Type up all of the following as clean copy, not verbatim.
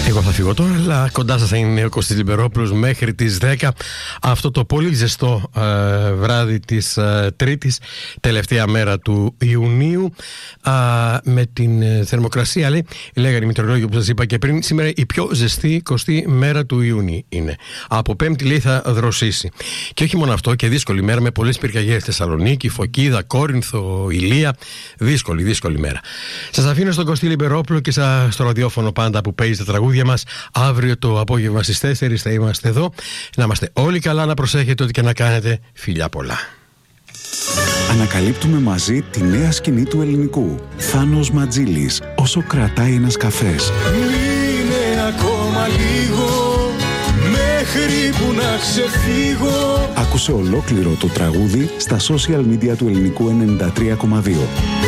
Εγώ θα φύγω τώρα, αλλά κοντά σας θα είναι ο Κωστής Λιμπερόπουλος μέχρι τις 10. Αυτό το πολύ ζεστό βράδυ της Τρίτης, τελευταία μέρα του Ιουνίου, με την θερμοκρασία, λέγανε οι μετεωρολόγοι, όπως σας είπα και πριν, σήμερα η πιο ζεστή 20η μέρα του Ιούνιου είναι. Από Πέμπτη λέει θα δροσίσει. Και όχι μόνο αυτό, και δύσκολη μέρα με πολλές πυρκαγιές. Θεσσαλονίκη, Φωκίδα, Κόρινθο, Ηλία. Δύσκολη μέρα. Σας αφήνω στον Κωστή Λιμπερόπουλο και στο ραδιόφωνο πάντα που παίζει τα τραγούδια μας. Αύριο το απόγευμα στις 4 θα είμαστε εδώ. Να είμαστε όλοι καλά, να προσέχετε ό,τι και να κάνετε. Φιλιά πολλά. Ανακαλύπτουμε μαζί τη νέα σκηνή του ελληνικού. Θάνος Ματζήλης, όσο κρατάει ένας καφές. Είναι ακόμα λίγο μέχρι που να ξεφύγω. Άκουσε ολόκληρο το τραγούδι στα social media του ελληνικού 93,2.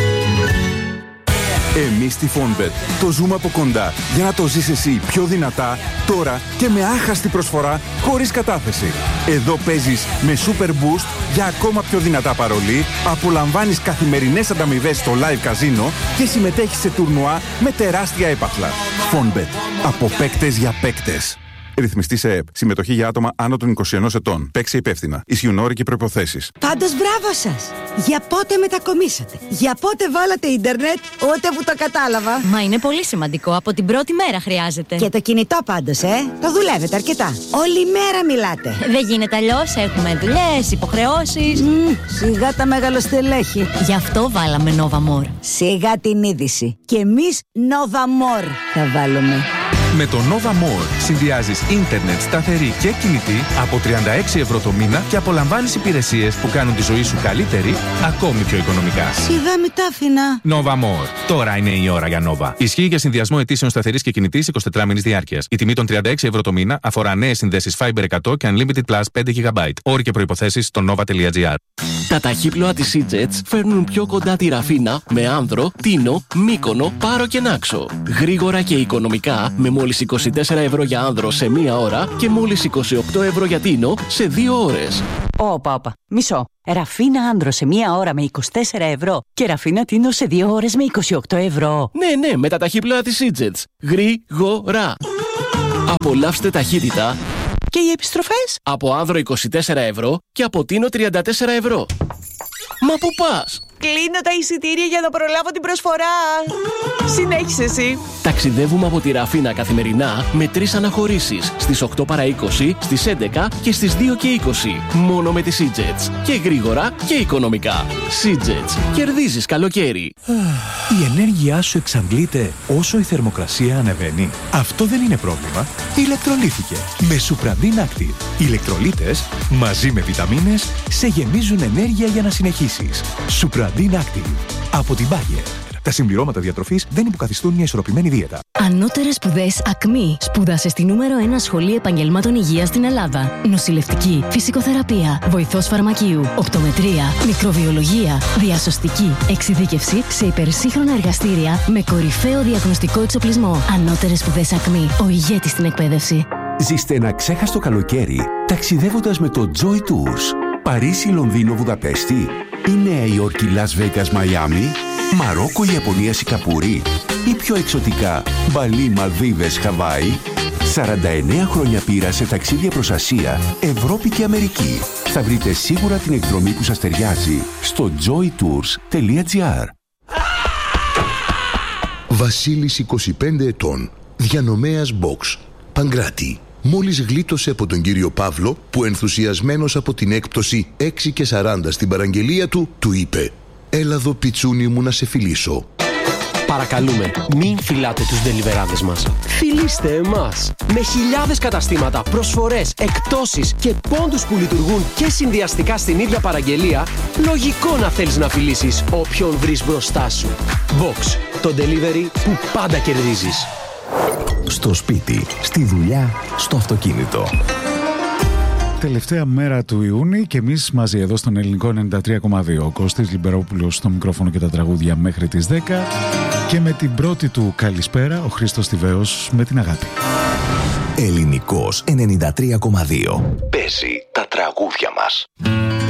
Εμείς στη Fonbet το ζούμε από κοντά για να το ζεις εσύ πιο δυνατά, τώρα και με άχαστη προσφορά χωρίς κατάθεση. Εδώ παίζεις με Super Boost για ακόμα πιο δυνατά παρολί, απολαμβάνεις καθημερινές ανταμοιβές στο live καζίνο και συμμετέχεις σε τουρνουά με τεράστια έπαθλα. Fonbet. Από παίκτες για παίκτες. Ρυθμιστή σε ΕΕΠ. Συμμετοχή για άτομα άνω των 21 ετών. Παίξε υπεύθυνα. Ισχύουν όροι και προϋποθέσεις. Πάντως μπράβο σας! Για πότε μετακομίσατε? Για πότε βάλατε ίντερνετ? Ούτε που το κατάλαβα. Μα είναι πολύ σημαντικό. Από την πρώτη μέρα χρειάζεται. Και το κινητό πάντως, το δουλεύετε αρκετά. Όλη μέρα μιλάτε. Δεν γίνεται αλλιώς. Έχουμε δουλειές, υποχρεώσεις. Σιγά τα μεγαλοστελέχη. Γι' αυτό βάλαμε Nova More. Σιγά την είδηση. Και εμείς Nova More θα βάλουμε. Με το Nova More συνδυάζεις ίντερνετ σταθερή και κινητή από 36 ευρώ το μήνα και απολαμβάνεις υπηρεσίες που κάνουν τη ζωή σου καλύτερη, ακόμη πιο οικονομικά. Σιγά μη τα άφηνα. Nova More. Τώρα είναι η ώρα για Nova. Ισχύει για συνδυασμό αιτήσεων σταθερής και κινητής 24 μήνες διάρκειας. Η τιμή των 36 ευρώ το μήνα αφορά νέες συνδέσεις Fiber 100 και Unlimited Plus 5 GB. Όροι και προϋποθέσεις στο nova.gr. Τα ταχύπλοα της Seajets φέρνουν πιο κοντά τη Ραφίνα με Άνδρο, Τίνο, Μύκονο, Πάρο και Νάξο. Γρήγορα και οικονομικά με μόλις 24 ευρώ για Άνδρο σε 1 ώρα και μόλις 28 ευρώ για Τίνο σε 2 ώρες. Όπα, μισό. Ραφίνα Άνδρο σε 1 ώρα με 24 ευρώ και Ραφίνα Τίνο σε 2 ώρες με 28 ευρώ. Ναι, με τα ταχύπλοα της Seajets. Γρήγορα. Απολαύστε ταχύτητα. Και οι επιστροφές? Από Άνδρο 24 ευρώ και από Τίνο 34 ευρώ. Μα πού πας? Κλείνω τα εισιτήρια για να προλάβω την προσφορά. Συνέχισε εσύ. Ταξιδεύουμε από τη Ραφίνα καθημερινά με 3 αναχωρήσεις. Στις 8 παρά 20, στις 11 και στις 2 και 20. Μόνο με τη Seajets. Και γρήγορα και οικονομικά. Seajets. Κερδίζεις καλοκαίρι. Η ενέργειά σου εξαντλείται όσο η θερμοκρασία ανεβαίνει. Αυτό δεν είναι πρόβλημα. Ηλεκτρολύθηκε με Supradin Active. Οι ηλεκτρολίτες μαζί με βιταμίνες σε γεμίζουν ενέργεια για να συνεχίσεις. Supradin Active από την Bayer. Τα συμπληρώματα διατροφής δεν υποκαθιστούν μια ισορροπημένη δίαιτα. Ανώτερες σπουδές ΑΚΜΗ. Σπούδασε στη νούμερο 1 σχολή επαγγελμάτων υγείας στην Ελλάδα. Νοσηλευτική, φυσικοθεραπεία, βοηθός φαρμακείου, οπτομετρία, μικροβιολογία, διασωστική, εξειδίκευση σε υπερσύγχρονα εργαστήρια με κορυφαίο διαγνωστικό εξοπλισμό. Ανώτερες σπουδές ΑΚΜΗ. Ο ηγέτης στην εκπαίδευση. Ζήστε ένα ξέχαστο καλοκαίρι ταξιδεύοντας με το Joy Tours. Παρίσι, Λονδίνο, Βουδαπέστη ή Νέα Υόρκη, Λας Βέγκας, Μαϊάμι, Μαρόκο, Ιαπωνία, Σιγκαπούρη ή πιο εξωτικά Μπαλί, Μαλδίβες, Χαβάη. 49 χρόνια πείρα σε ταξίδια προς Ασία, Ευρώπη και Αμερική. Θα βρείτε σίγουρα την εκδρομή που σας ταιριάζει στο joytours.gr. Βασίλης, 25 ετών, διανομέας box, Παγκράτη. Μόλις γλίτωσε από τον κύριο Παύλο που ενθουσιασμένος από την έκπτωση 6 και 40 στην παραγγελία του, του είπε «Έλα εδώ πιτσούνι μου να σε φιλήσω». Παρακαλούμε, μην φυλάτε τους ντελιβεράδες μας. Φιλήστε εμάς. Με χιλιάδες καταστήματα, προσφορές, εκπτώσεις και πόντους που λειτουργούν και συνδυαστικά στην ίδια παραγγελία, λογικό να θέλεις να φιλήσεις όποιον βρεις μπροστά σου. Box, το delivery που πάντα κερδίζεις. Στο σπίτι, στη δουλειά, στο αυτοκίνητο. Τελευταία μέρα του Ιούνιου και εμείς μαζί εδώ στον ελληνικό 93,2. Ο Κωστής Λιμπερόπουλος στο μικρόφωνο και τα τραγούδια μέχρι τις 10 και με την πρώτη του καλησπέρα ο Χρήστος Τιβαίος με την αγάπη. Ελληνικός 93,2. Παίζει τα τραγούδια μας.